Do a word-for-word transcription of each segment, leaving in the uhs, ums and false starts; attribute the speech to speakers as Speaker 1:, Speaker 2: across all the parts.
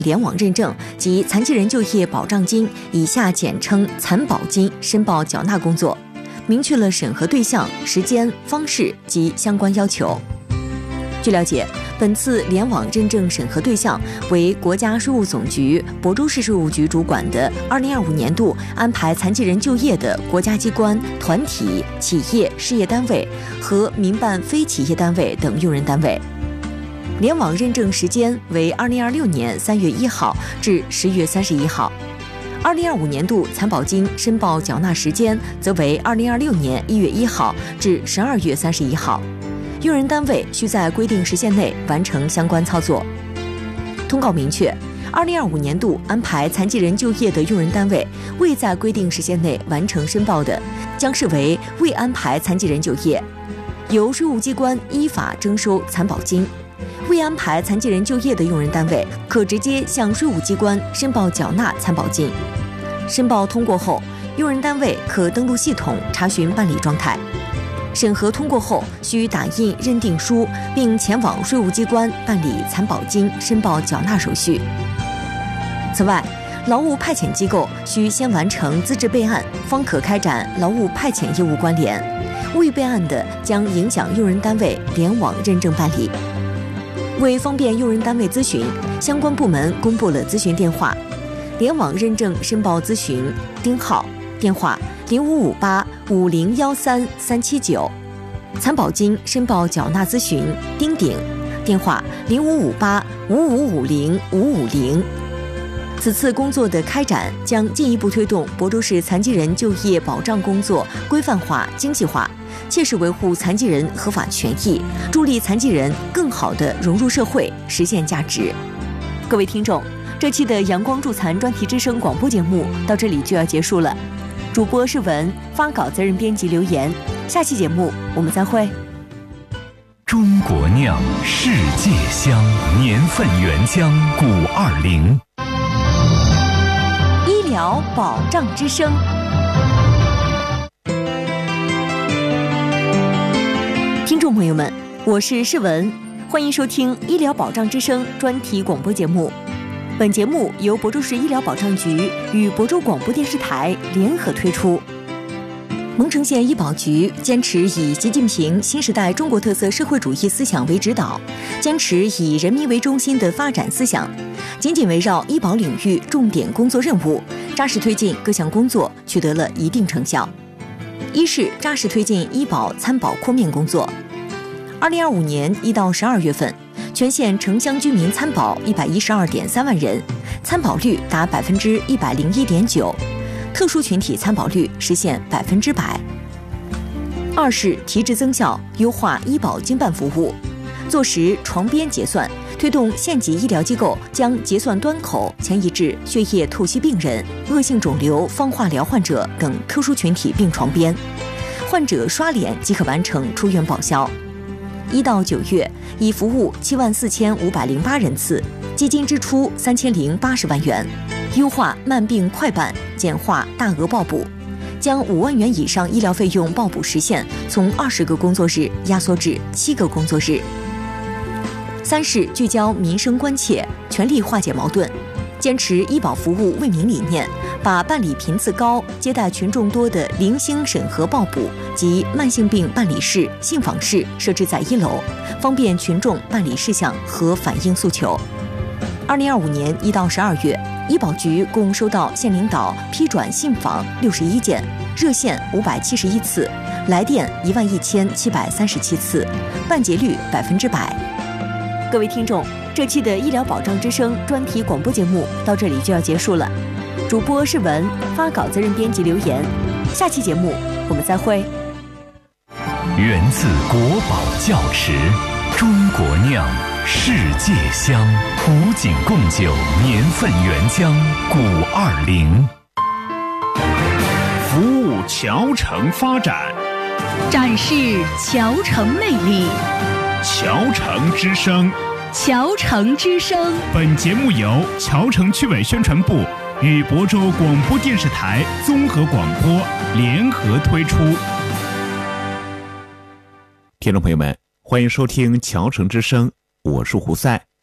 Speaker 1: 联网认证及残疾人就业保障金（以下简称残保金）申报缴纳工作，明确了审核对象、时间、方式及相关要求。据了解，本次联网认证审核对象为国家税务总局亳州市税务局主管的二零二五年度安排残疾人就业的国家机关、团体、企业、事业单位和民办非企业单位等用人单位。联网认证时间为二零二六年三月一号至十月三十一号。二零二五年度残保金申报缴纳时间则为二零二六年一月一号至十二月三十一号。用人单位需在规定时限内完成相关操作。通告明确，二零二五年度安排残疾人就业的用人单位未在规定时限内完成申报的，将视为未安排残疾人就业，由税务机关依法征收残保金。未安排残疾人就业的用人单位可直接向税务机关申报缴纳残保金。申报通过后，用人单位可登录系统查询办理状态。审核通过后，需打印认定书，并前往税务机关办理残保金申报缴纳手续。此外，劳务派遣机构需先完成资质备案，方可开展劳务派遣业务关联。未备案的，将影响用人单位联网认证办理。为方便用人单位咨询，相关部门公布了咨询电话：联网认证申报咨询丁号，电话零五五八五零幺三三七九；残保金申报缴纳咨询丁鼎，电话零五五八五五五零五五零。此次工作的开展将进一步推动亳州市残疾人就业保障工作规范化、精细化，切实维护残疾人合法权益，助力残疾人更好地融入社会，实现价值。各位听众，这期的阳光助残专题之声广播节目到这里就要结束了。主播是文，发稿责任编辑留言。下期节目我们再会。
Speaker 2: 中国酿，世界香，年份原浆古二零。
Speaker 1: 医疗保障之声。听众朋友们，我是世文，欢迎收听医疗保障之声专题广播节目。本节目由亳州市医疗保障局与亳州广播电视台联合推出。蒙城县医保局坚持以习近平新时代中国特色社会主义思想为指导，坚持以人民为中心的发展思想，紧紧围绕医保领域重点工作任务，扎实推进各项工作，取得了一定成效。一是扎实推进医保参保扩面工作。二零二五年一到十二月份，全县城乡居民参保一百一十二点三万人，参保率达百分之一百零一点九，特殊群体参保率实现百分之百。二是提质增效，优化医保经办服务，做实床边结算，推动县级医疗机构将结算端口迁移至血液透析病人、恶性肿瘤放化疗患者等特殊群体病床边，患者刷脸即可完成出院报销。一到九月，已服务七万四千五百零八人次，基金支出三千零八十万元，优化慢病快办，简化大额报补，将五万元以上医疗费用报补时限从二十个工作日压缩至七个工作日。三是聚焦民生关切，全力化解矛盾，坚持医保服务为民理念，把办理频次高、接待群众多的零星审核报补及慢性病办理室、信访室设置在一楼，方便群众办理事项和反映诉求。二零二五年一到十二月，医保局共收到县领导批转信访六十一件，热线五百七十一次，来电一万一千七百三十七次，办结率百分之百。各位听众，这期的医疗保障之声专题广播节目到这里就要结束了。主播是文，发稿责任编辑留言。下期节目我们再会。
Speaker 2: 源自国宝窖池，中国酿，世界香，古井贡酒年份原浆古二零。
Speaker 3: 服务侨城发展，
Speaker 4: 展示侨城魅力。
Speaker 3: 侨城之声，
Speaker 4: 侨城之声。
Speaker 3: 本节目由侨城区委宣传部与亳州广播电视台综合广播联合推出。
Speaker 5: 听众朋友们，欢迎收听侨城之声，我是胡赛。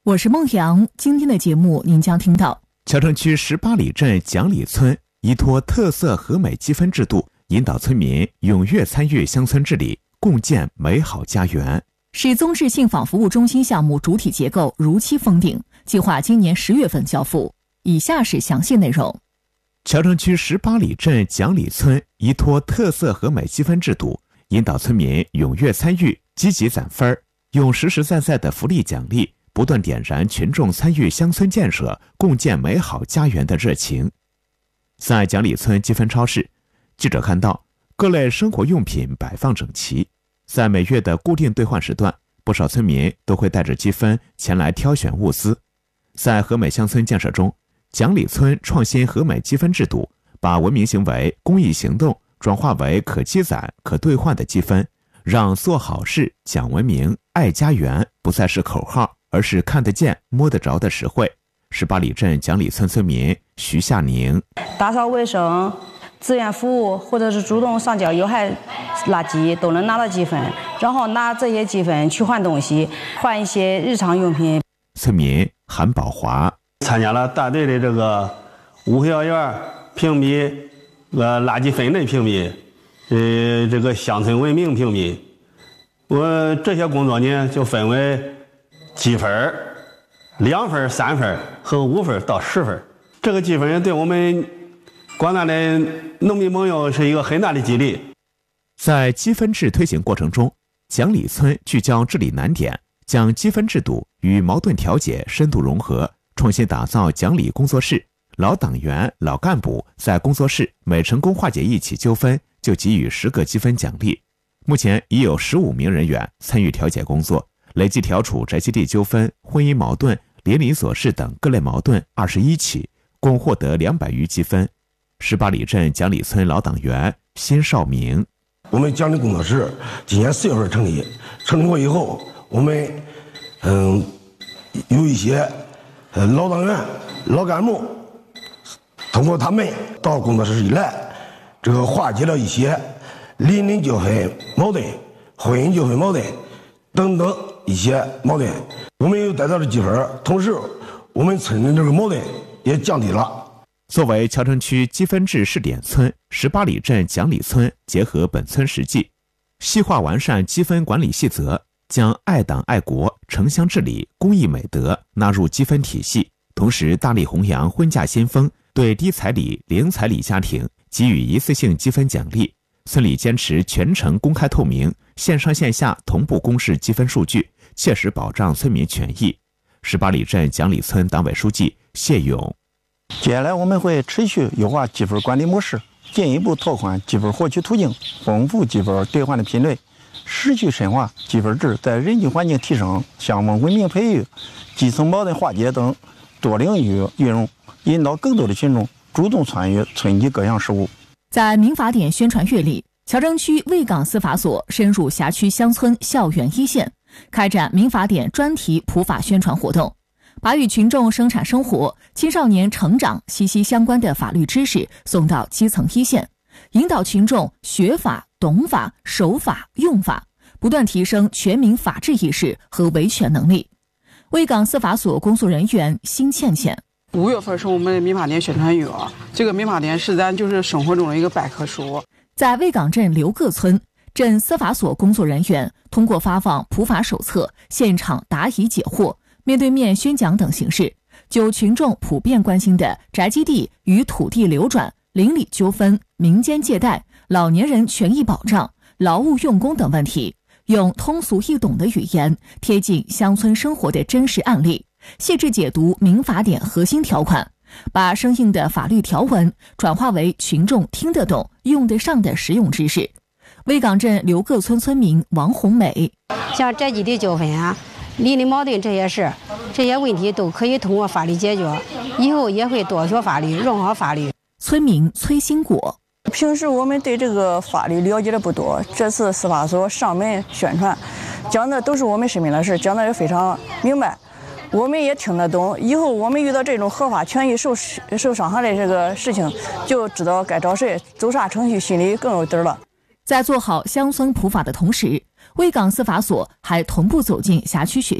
Speaker 4: 我是孟阳，今天的节目您将听到
Speaker 5: 桥城区十八里镇蒋里村依托特色和美积分制度，引导村民踊跃参与乡村治理，共建美好家园。
Speaker 4: 市综治信访服务中心项目主体结构如期封顶，计划今年十月份交付。以下是详细内容。
Speaker 5: 桥城区十八里镇蒋里村依托特色和美积分制度，引导村民踊跃参与，积极攒分，用实实在在的福利奖励不断点燃群众参与乡村建设、共建美好家园的热情。在蒋里村积分超市，记者看到各类生活用品摆放整齐。在每月的固定兑换时段，不少村民都会带着积分前来挑选物资。在和美乡村建设中，蒋里村创新和美积分制度，把文明行为、公益行动转化为可积攒、可兑换的积分，让做好事、讲文明、爱家园不再是口号，而是看得见、摸得着的实惠。十八里镇蒋里村村民徐夏宁：
Speaker 6: 打扫卫生、志愿服务或者是主动上缴有害垃圾都能拿到积分，然后拿这些积分去换东西，换一些日常用品。
Speaker 5: 村民韩宝华
Speaker 7: 参加了大队的这个五合园评比、呃垃圾分类评比、呃这个乡村文明评比。我这些工作呢就分为积分、两分、三分和五分到十分。这个积分对我们广大的农民朋友是一个很大的激励。
Speaker 5: 在积分制推行过程中，蒋里村聚焦治理难点，将积分制度与矛盾调解深度融合，创新打造蒋里工作室。老党员、老干部在工作室每成功化解一起纠纷，就给予十个积分奖励。目前已有十五名人员参与调解工作，累计调处宅基地纠纷、婚姻矛盾、邻里琐事等各类矛盾二十一起，共获得两百余积分。十八里镇蒋里村老党员辛少明：
Speaker 8: 我们蒋里工作室今年四月份成立，成立过以后，我们嗯有一些呃老党员、老干部，通过他们到工作室以来，这个化解了一些邻里纠纷矛盾、婚姻纠纷矛盾等等一些矛盾，我们又得到了积分，同时我们村的这个矛盾也降低了。
Speaker 5: 作为桥城区积分制试点村，十八里镇蒋里村结合本村实际，细化完善积分管理细则，将爱党爱国、城乡治理、公益美德纳入积分体系，同时大力弘扬婚嫁先锋，对低彩礼、零彩礼家庭给予一次性积分奖励。村里坚持全程公开透明，线上线下同步公示积分数据，切实保障村民权益。十八里镇蒋里村党委书记谢勇：
Speaker 9: 接下来我们会持续优化积分管理模式，进一步拓宽积分获取途径，丰富积分兑换的品类，持续深化积分制在人际环境提升、项目文明培育、基层矛盾化解等多领域运用，引导更多的群众主动参与村级各项事务。
Speaker 4: 在民法典宣传月里，桥城区卫岗司法所深入辖区乡村校园一线，开展民法典专题普法宣传活动，把与群众生产生活、青少年成长息息相关的法律知识送到基层一线，引导群众学法、懂法、守法、用法，不断提升全民法治意识和维权能力。卫岗司法所工作人员辛倩倩：
Speaker 10: 五月份是我们的民法典宣传月，这个民法典是咱就是生活中的一个百科书。
Speaker 4: 在卫岗镇刘各村，镇司法所工作人员通过发放普法手册、现场答疑解惑、面对面宣讲等形式，就群众普遍关心的宅基地与土地流转、邻里纠纷、民间借贷、老年人权益保障、劳务用工等问题，用通俗易懂的语言，贴近乡村生活的真实案例，细致解读民法典核心条款，把生硬的法律条文转化为群众听得懂、用得上的实用知识。卫岗镇刘各村村民王红美：
Speaker 11: 像宅基地纠纷啊、邻里矛盾这些事，这些问题都可以通过法律解决，以后也会多学法律、融合法律。
Speaker 4: 村民崔新果：
Speaker 6: 平时我们对这个法律了解的不多，这次司法所上门宣传，讲的都是我们身边的事，讲的也非常明白，我们也听得懂。以后我们遇到这种合法权益受受伤害的这个事情，就知道该找谁，走啥程序，心里更有底了。
Speaker 4: 在做好乡村普法的同时，卫岗司法所还同步走进辖区学校，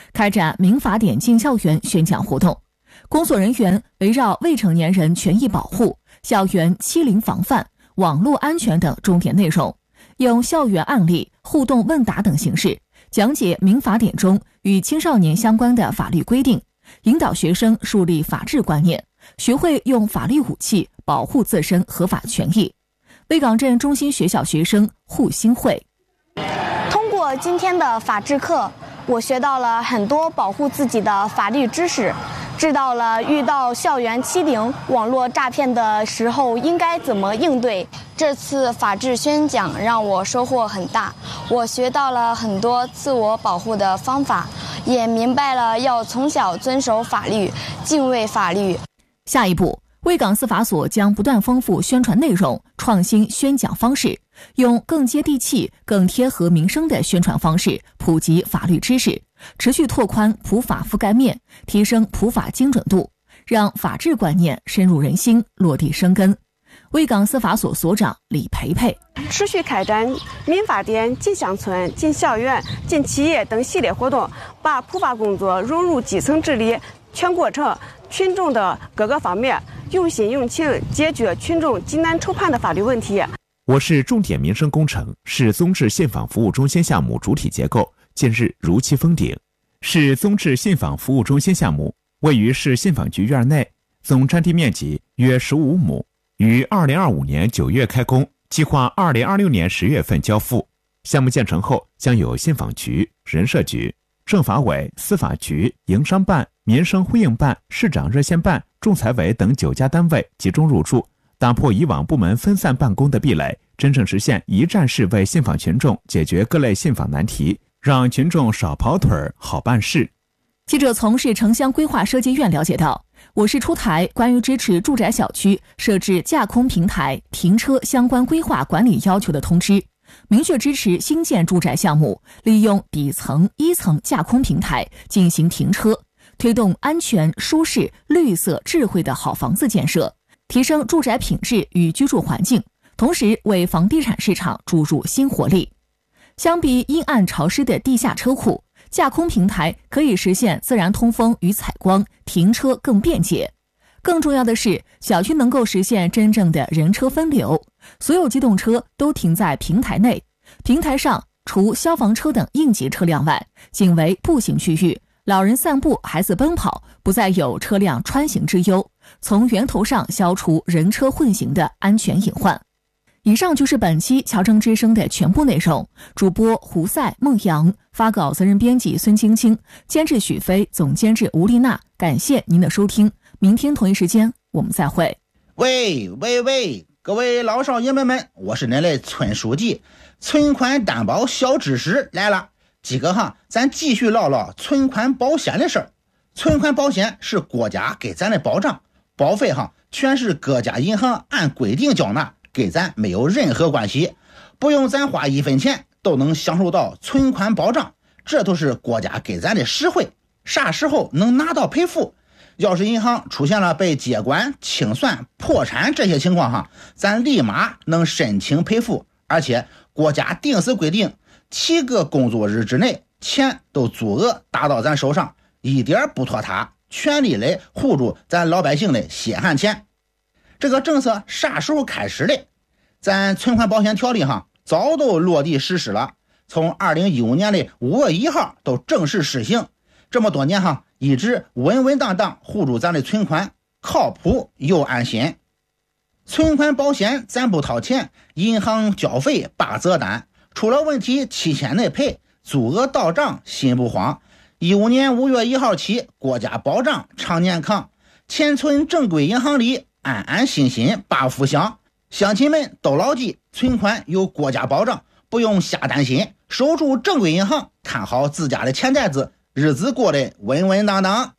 Speaker 4: 开展民法典进校园宣讲活动。工作人员围绕未成年人权益保护、校园欺凌防范、网络安全等重点内容，用校园案例、互动问答等形式讲解民法典中与青少年相关的法律规定，引导学生树立法治观念，学会用法律武器保护自身合法权益。卫岗镇中心学校学生护新会，
Speaker 12: 通过今天的法治课，我学到了很多保护自己的法律知识，知道了遇到校园欺凌、网络诈骗的时候应该怎么应对。这次法治宣讲让我收获很大，我学到了很多自我保护的方法，也明白了要从小遵守法律，敬畏法律。
Speaker 4: 下一步，卫岗司法所将不断丰富宣传内容，创新宣讲方式，用更接地气、更贴合民生的宣传方式普及法律知识，持续拓宽普法覆盖面，提升普法精准度，让法治观念深入人心，落地生根。卫岗司法所所长李培培，
Speaker 13: 持续开展民法典进乡村、进校园、进企业等系列活动，把普法工作融入基层治理全过程、群众的各个方面，用心用情解决群众急难愁盼的法律问题。
Speaker 5: 我市重点民生工程市综治信访服务中心项目主体结构近日如期封顶。市综治信访服务中心项目位于市信访局院内，总占地面积约十五亩，于二零二五年九月开工，计划二零二六年十月份交付。项目建成后，将有信访局、人社局、政法委、司法局、营商办、民生呼应办、市长热线办、仲裁委等九家单位集中入驻，打破以往部门分散办公的壁垒，真正实现一站式为信访群众解决各类信访难题，让群众少跑腿儿好办事。
Speaker 4: 记者从市城乡规划设计院了解到，我市出台关于支持住宅小区设置架空平台停车相关规划管理要求的通知，明确支持新建住宅项目利用底层、一层架空平台进行停车，推动安全、舒适、绿色、智慧的好房子建设，提升住宅品质与居住环境，同时为房地产市场注入新活力。相比阴暗潮湿的地下车库，架空平台可以实现自然通风与采光，停车更便捷。更重要的是，小区能够实现真正的人车分流，所有机动车都停在平台内，平台上除消防车等应急车辆外，仅为步行区域，老人散步、孩子奔跑，不再有车辆穿行之忧，从源头上消除人车混行的安全隐患。以上就是本期侨城之声的全部内容，主播胡赛、孟阳，发稿责任编辑孙青青，监制许飞，总监制吴丽娜。感谢您的收听，明天同一时间我们再会。
Speaker 14: 喂喂喂，各位老少爷们们，我是恁的村书记，存款担保小知识来了。今个哈，咱继续唠唠存款保险的事儿。存款保险是国家给咱的保障，保费哈全是各家银行按规定缴纳，给咱没有任何关系，不用咱花一分钱都能享受到存款保障，这都是国家给咱的实惠。啥时候能拿到赔付？要是银行出现了被接管、清算、破产这些情况哈，咱立马能申请赔付，而且国家定死规定，七个工作日之内钱都足额打到咱手上，一点不拖沓，全力来护住咱老百姓的血汗钱。这个政策啥时候开始的？咱存款保险条例哈早都落地实施了，从二零一五年的五月一号都正式施行。这么多年哈，一直稳稳当当护住咱的存款，靠谱又安心。存款保险咱不掏钱，银行交费把责担，出了问题七天内赔，足额到账心不慌。一五年五月一号起，国家保障常年扛，钱存正规银行里，安安心心把福享。乡亲们都牢记，存款有国家保障，不用瞎担心，守住正规银行，看好自家的钱袋子，日子过得稳稳当当。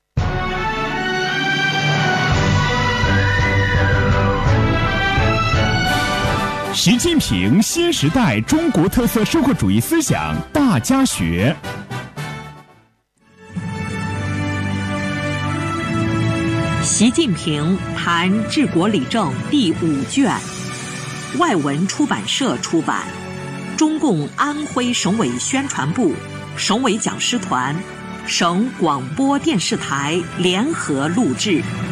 Speaker 3: 习近平新时代中国特色社会主义思想大家学。
Speaker 15: 习近平谈治国理政第五卷，外文出版社出版，中共安徽省委宣传部、省委讲师团、 省广播电视台联合录制。